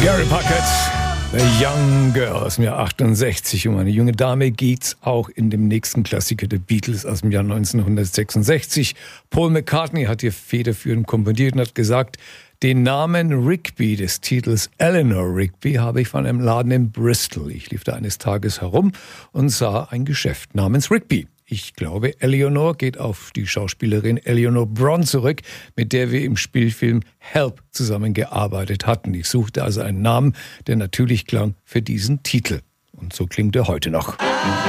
Gary Puckett, The Young Girl aus dem Jahr 68. Um eine junge Dame geht's auch in dem nächsten Klassiker der Beatles aus dem Jahr 1966. Paul McCartney hat hier federführend komponiert und hat gesagt, den Namen Rigby des Titels Eleanor Rigby habe ich von einem Laden in Bristol. Ich lief da eines Tages herum und sah ein Geschäft namens Rigby. Ich glaube, Eleanor geht auf die Schauspielerin Eleanor Bron zurück, mit der wir im Spielfilm Help zusammengearbeitet hatten. Ich suchte also einen Namen, der natürlich klang für diesen Titel. Und so klingt er heute noch.